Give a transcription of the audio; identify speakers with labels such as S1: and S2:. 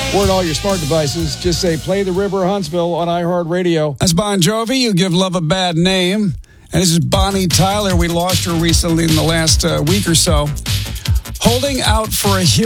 S1: Or on all your smart devices, just say Play the River Huntsville on iHeartRadio.
S2: As Bon Jovi, You Give Love a Bad Name. And this is Bonnie Tyler. We lost her recently in the last week or so. Holding out for a hero.